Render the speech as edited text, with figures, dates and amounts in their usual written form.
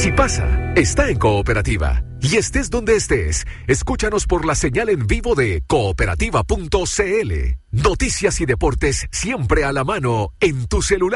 Si pasa, está en Cooperativa. Y estés donde estés, escúchanos por la señal en vivo de cooperativa.cl. Noticias y deportes siempre a la mano en tu celular.